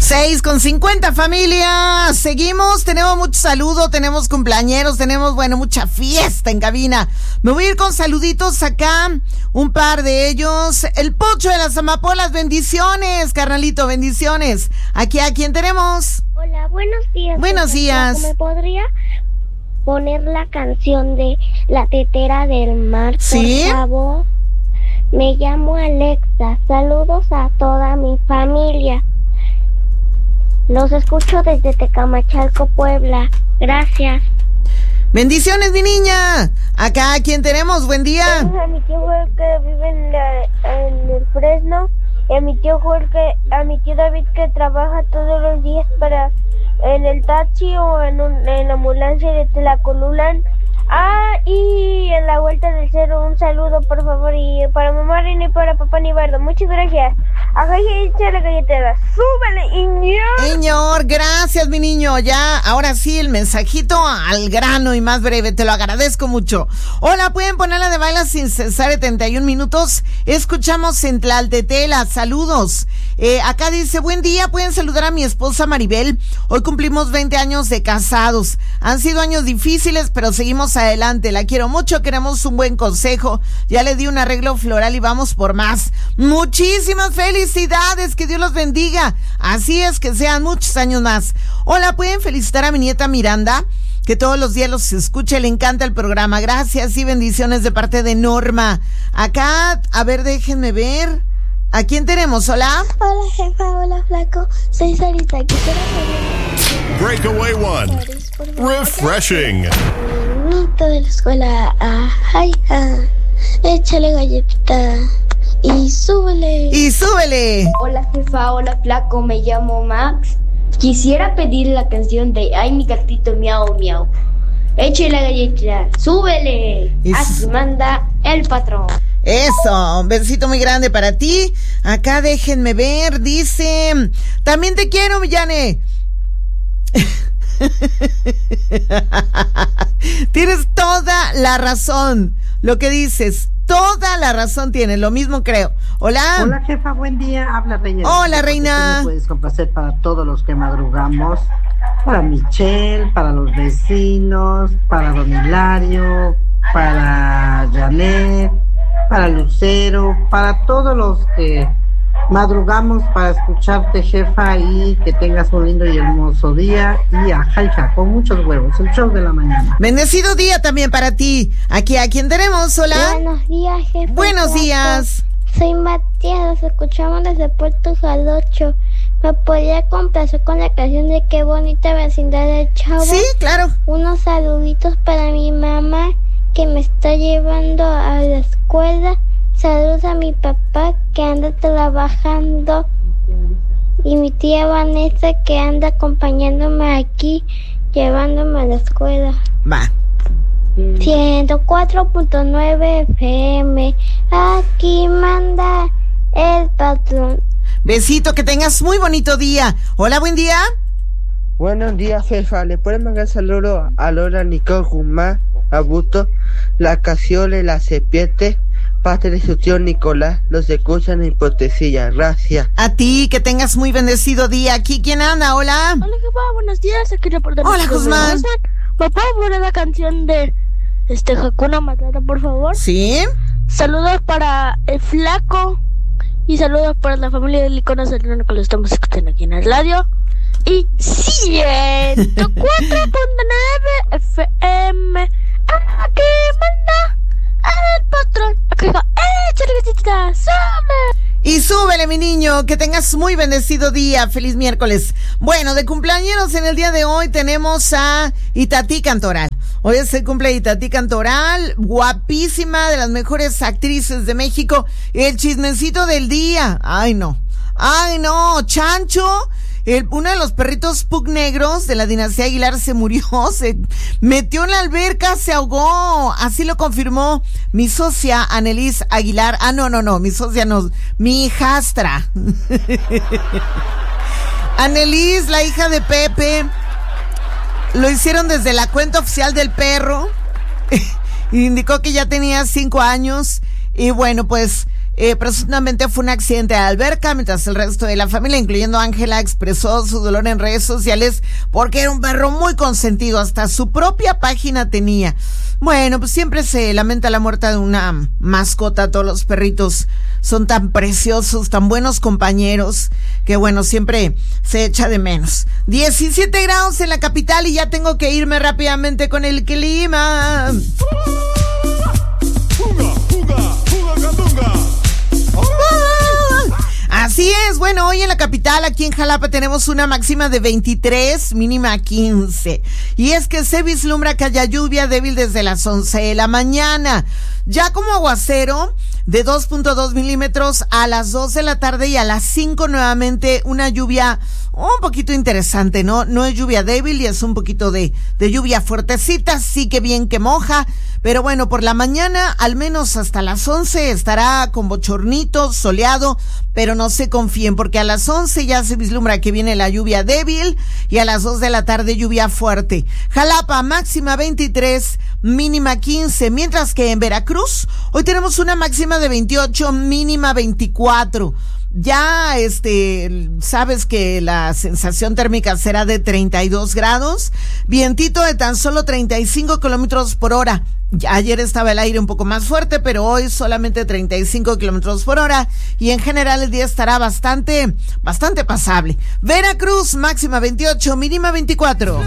6:50, familia. Seguimos, tenemos mucho saludo, tenemos cumpleañeros, tenemos, mucha fiesta en cabina. Me voy a ir con saluditos acá, un par de ellos. El Pocho de las Amapolas, bendiciones, carnalito, bendiciones. Aquí, ¿a quién tenemos? Hola, buenos días. Buenos días. ¿Me podría poner la canción de La Tetera del Mar, ¿sí? Por favor? Me llamo Alexa. Saludos a toda mi familia. Los escucho desde Tecamachalco, Puebla. Gracias. Bendiciones, mi niña. Acá, ¿a quién tenemos? Buen día. Tenemos a mi tío Joel que vive en el Fresno. Y a mi tío David que trabaja todos los días en el taxi o en la ambulancia de Tlacolulán. Y en la vuelta del cerro, un saludo, por favor, y para mamá Reina y para papá Nibardo. Muchas gracias. Ajá, y échale galletas. ¡Súbele, Iñor! Iñor, gracias, mi niño. Ya, ahora sí, el mensajito al grano y más breve. Te lo agradezco mucho. Hola, ¿pueden ponerla de baila sin cesar 71 minutos? Escuchamos en Tlaltetela. Saludos. Acá dice, buen día, pueden saludar a mi esposa Maribel. Hoy cumplimos 20 años de casados. Han sido años difíciles, pero seguimos adelante. La quiero mucho, queremos un buen consejo. Ya le di un arreglo floral y vamos por más. Muchísimas felicidades, que Dios los bendiga. Así es, que sean muchos años más. Hola, ¿pueden felicitar a mi nieta Miranda? Que todos los días los escuche, le encanta el programa. Gracias y bendiciones de parte de Norma. Acá, a ver, déjenme ver. ¿A quién tenemos? Hola. Hola, jefa. Hola, flaco. Soy Sarita. Quisiera pedir... Breakaway One. Refreshing. Niñito de la escuela. Échale galleta. Y súbele. Y súbele. Hola, jefa. Hola, flaco. Me llamo Max. Quisiera pedir la canción de Ay, mi gatito, miau, miau. Échale la galleta. Súbele. Así manda el patrón. Eso, un besito muy grande para ti. Acá déjenme ver, dice, también te quiero, Millane. Tienes toda la razón, lo que dices, toda la razón tienes, lo mismo creo. Hola. Hola, jefa, buen día, habla Reina. Hola, Reina. Me puedes complacer para todos los que madrugamos, para Michelle, para los vecinos, para Don Hilario, para Janet, para Lucero, para todos los que madrugamos para escucharte, jefa, y que tengas un lindo y hermoso día. Y a Jaija, con muchos huevos, el show de la mañana. Bendecido día también para ti. Aquí, ¿a quién tenemos? Hola. Buenos días, jefa. Buenos días. Soy Matías, los escuchamos desde Puerto Jarocho. ¿Me podría complacer con la canción de Qué bonita vecindad del Chavo? Sí, claro. Unos saluditos para mi mamá, que me está llevando a la escuela. Saludos a mi papá, que anda trabajando, y mi tía Vanessa, que anda acompañándome aquí, llevándome a la escuela. Va. 104.9 FM, aquí manda el patrón. Besito, que tengas muy bonito día. Hola, buen día. Buenos días, jefa. ¿Le pueden mandar saludo a Lola, Nicole, Guzmán, Abuto, la Casiole, la Cepiete, parte de su tío Nicolás, los escuchan en Potesilla? Gracias. A ti, que tengas muy bendecido día. Aquí, ¿quién anda? Hola. Hola, jefa, buenos días. Aquí reportando. Hola, Guzmán. ¿Me puedo poner la canción de Hakuna Matata, por favor? Sí. Saludos para el flaco y saludos para la familia de Liconas del Reno, que lo estamos escuchando aquí en el radio. Y 104.9 FM, aquí manda el patrón. Aquí digo, échale gatita, sube. Y súbele, mi niño, que tengas muy bendecido día. Feliz miércoles. Bueno, de cumpleañeros en el día de hoy tenemos a Itatí Cantoral. Hoy es el cumple de Itatí Cantoral, guapísima, de las mejores actrices de México. El chismecito del día. Ay, no, Chancho. Uno de los perritos pug negros de la dinastía Aguilar se murió, se metió en la alberca, se ahogó. Así lo confirmó mi socia Annelies Aguilar. No, mi socia no, mi hijastra. Annelies, la hija de Pepe. Lo hicieron desde la cuenta oficial del perro. Indicó que ya tenía 5 años. Y bueno, pues Presuntamente fue un accidente de alberca, mientras el resto de la familia, incluyendo Ángela, expresó su dolor en redes sociales porque era un perro muy consentido, hasta su propia página tenía. Bueno, pues siempre se lamenta la muerte de una mascota. Todos los perritos son tan preciosos, tan buenos compañeros, que bueno, siempre se echa de menos. 17 grados en la capital y ya tengo que irme rápidamente con el clima. Así es, bueno, hoy en la capital, aquí en Jalapa, tenemos una máxima de 23, mínima 15. Y es que se vislumbra que haya lluvia débil desde las 11 de la mañana. Ya como aguacero de 2.2 milímetros a las 2 de la tarde y a las 5 nuevamente una lluvia un poquito interesante, ¿no? No es lluvia débil y es un poquito de lluvia fuertecita, sí que bien que moja. Pero bueno, por la mañana, al menos hasta las 11, estará con bochornito, soleado, pero no se confíen, porque a las 11 ya se vislumbra que viene la lluvia débil y a las 2 de la tarde lluvia fuerte. Jalapa, máxima 23, mínima 15, mientras que en Veracruz, hoy tenemos una máxima de 28, mínima 24. Ya, sabes que la sensación térmica será de 32 grados, vientito de tan solo 35 kilómetros por hora. Ayer estaba el aire un poco más fuerte, pero hoy solamente 35 kilómetros por hora y en general el día estará bastante pasable. Veracruz, máxima 28, mínima 24.